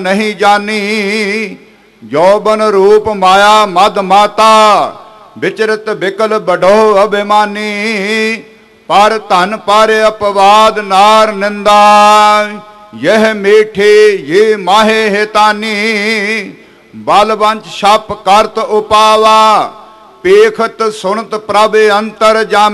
नहीं जानी। यौवन रूप माया मद माता, विचरत बिकल बढ़ो अभिमानी। पर धन पर अपवाद नार निंदा, यह मीठे ये माहे हितानी। बलवंश छप करत उपावा, पेखत सुनत प्रभ अंतर जामी।